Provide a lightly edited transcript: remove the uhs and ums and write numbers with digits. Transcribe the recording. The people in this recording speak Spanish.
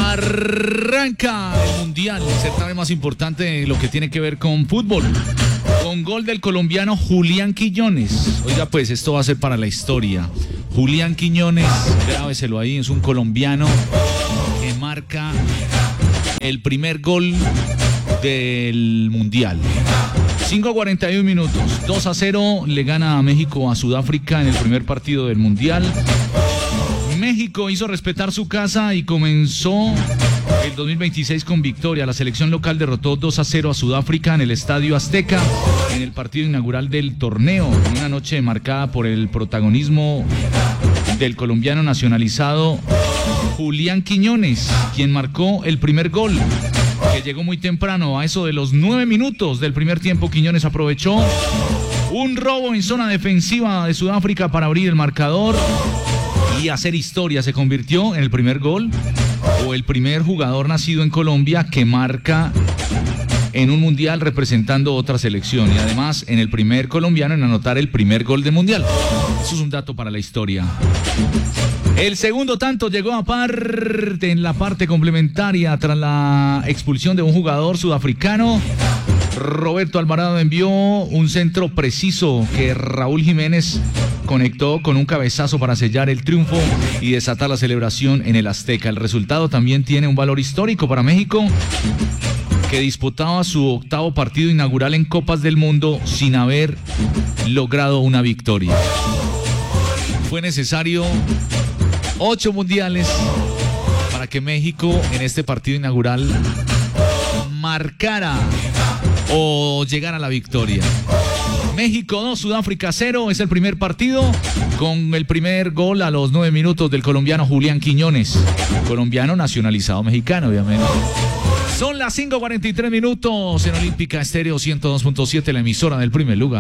Arranca el Mundial, el certamen más importante de lo que tiene que ver con fútbol. Con gol del colombiano Julián Quiñones. Oiga, pues esto va a ser para la historia. Julián Quiñones, grábeselo ahí, es un colombiano que marca el primer gol del Mundial. 5:41 minutos, 2-0 le gana a México a Sudáfrica en el primer partido del Mundial. México hizo respetar su casa y comenzó el 2026 con victoria. La selección local derrotó 2-0 a Sudáfrica en el Estadio Azteca en el partido inaugural del torneo. Una noche marcada por el protagonismo del colombiano nacionalizado Julián Quiñones, quien marcó el primer gol, que llegó muy temprano. A eso de los 9 minutos del primer tiempo, Quiñones aprovechó un robo en zona defensiva de Sudáfrica para abrir el marcador y hacer historia. Se convirtió en el primer gol o el primer jugador nacido en Colombia que marca en un mundial representando otra selección, y además en el primer colombiano en anotar el primer gol del mundial. Eso es un dato para la historia. El segundo tanto llegó aparte en la parte complementaria tras la expulsión de un jugador sudafricano. Roberto Alvarado envió un centro preciso que Raúl Jiménez conectó con un cabezazo para sellar el triunfo y desatar la celebración en el Azteca. El resultado también tiene un valor histórico para México, que disputaba su octavo partido inaugural en Copas del Mundo sin haber logrado una victoria. Fue necesario 8 mundiales para que México en este partido inaugural marcara o llegara a la victoria. México 2, Sudáfrica 0, es el primer partido, con el primer gol a los 9 minutos del colombiano Julián Quiñones, colombiano nacionalizado mexicano, obviamente. Son las 5:43 minutos en Olímpica Estéreo 102.7, la emisora del primer lugar.